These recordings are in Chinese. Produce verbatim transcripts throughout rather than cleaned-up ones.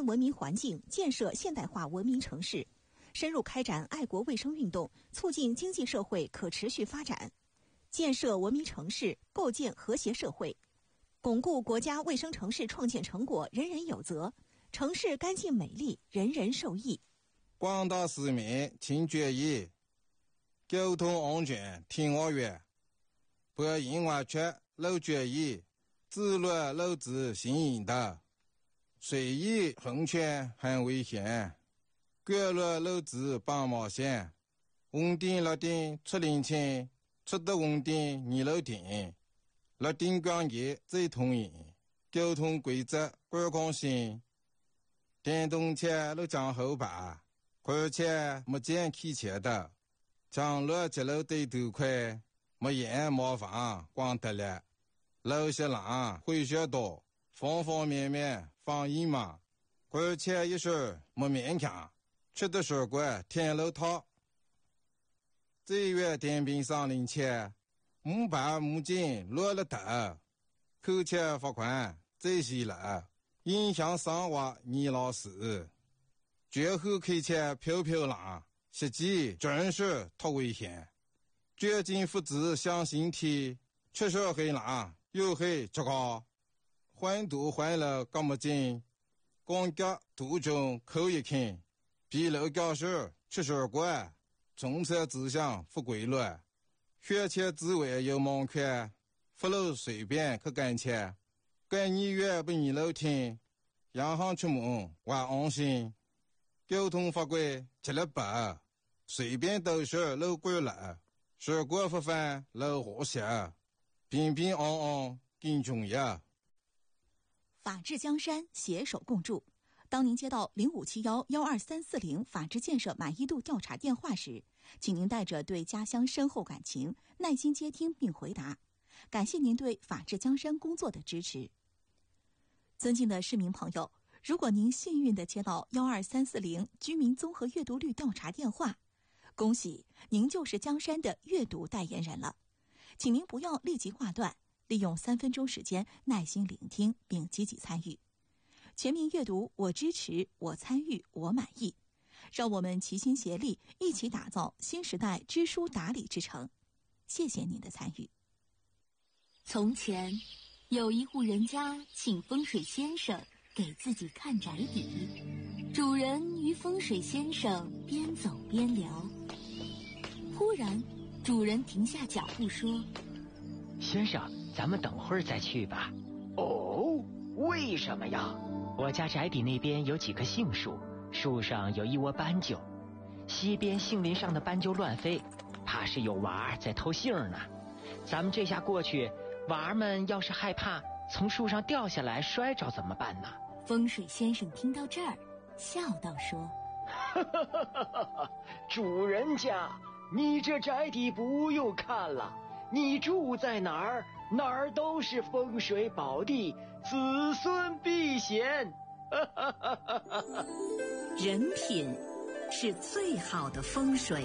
山文明环境，建设现代化文明城市，深入开展爱国卫生运动，促进经济社会可持续发展，建设文明城市，构建和谐社会，巩固国家卫生城市创建成果人人有责，城市干净美丽，人人受益。 广大市民请注意，交通安全听我约，不因为缺漏注意，自律漏子行引导，随意横穿很危险，过路漏子帮忙线，红灯绿灯出领清，出的红灯你漏停，绿灯光节最统一，交通规则观光性，电动车路将后排，而且没见开车的，将路接路对头快，没烟没房光得了，路些浪会学多，方方面面防疫嘛，而且一时没勉强，吃的水果天路套。这月电瓶上领钱，木板木镜落了头，扣钱罚款这些了，影响生活你老师。绝后开车飘飘浪，实际真是太危险。绝境父子相形体，确实很浪，又很糟糕。环堵环了干么劲？光脚途中口一看，比路教室吃水果，从车指向不规律，学前之外有门槛，不路随便去干切，干你越不你路听，洋行出门我安心。交通法规吃了白，随便都是路过了，水果不犯路和谐，平平安安更重要。 法治江山，携手共筑。当您接到零五七幺幺二三四零法治建设满意度调查电话时，请您带着对家乡深厚感情，耐心接听并回答。感谢您对法治江山工作的支持。尊敬的市民朋友，如果您幸运地接到幺二三四零居民综合阅读率调查电话，恭喜您就是江山的阅读代言人了。请您不要立即挂断，利用三分钟时间耐心聆听并积极参与。全民阅读，我支持，我参与，我满意。让我们齐心协力，一起打造新时代知书达理之城。谢谢您的参与。 从前，有一户人家请风水先生给自己看宅邸，主人与风水先生边走边聊。忽然，主人停下脚步说：“ 先生，咱们等会儿再去吧。”“ 哦，为什么呀？”“ 我家宅邸那边有几棵杏树，树上有一窝斑鸠，西边杏林上的斑鸠乱飞，怕是有娃儿在偷杏呢。咱们这下过去，娃儿们要是害怕从树上掉下来摔着怎么办呢？” 风水先生听到这儿，笑道说：“ 哈哈哈哈哈！主人家，你这宅邸不用看了，你住在哪儿，哪儿都是风水宝地，子孙避险。”哈哈哈哈哈！ 人品是最好的风水。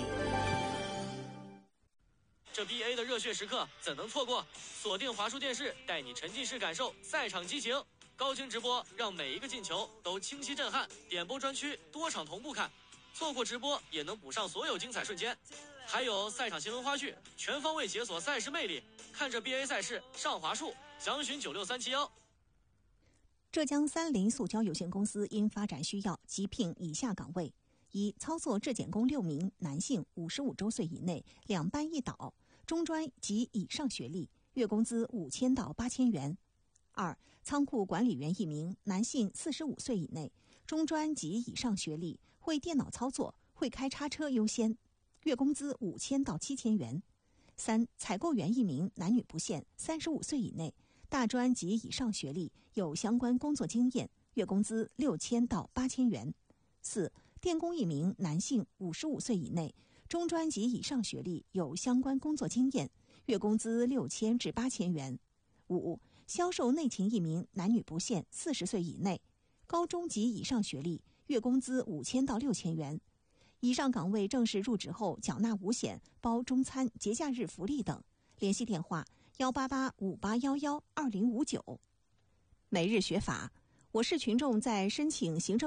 这 B A 的热血时刻怎能错过？锁定华数电视，带你沉浸式感受赛场激情。高清直播让每一个进球都清晰震撼，点播专区多场同步看，错过直播也能补上所有精彩瞬间。还有赛场新闻花絮，全方位解锁赛事魅力。看着 B A 赛事上华数，详询九六三七幺。 浙江三菱塑胶有限公司因发展需要急聘以下岗位：一、操作质检工六名，男性，五十五周岁以内，两班一导，中专及以上学历，月工资五千到八千元。二、仓库管理员一名，男性，四十五岁以内，中专及以上学历，会电脑操作，会开叉车优先，月工资五千到七千元。三、采购员一名，男女不限，三十五岁以内，大专及以上学历，有相关工作经验，月工资六千到八千元。四、电工一名，男性，五十五岁以内，中专及以上学历，有相关工作经验，月工资六千至八千元。五、销售内勤一名，男女不限，四十岁以内，高中及以上学历，月工资五千到六千元。以上岗位正式入职后缴纳五险、包中餐、节假日福利等。联系电话：幺八八五八幺幺二零五九。每日学法，我市群众在申请行政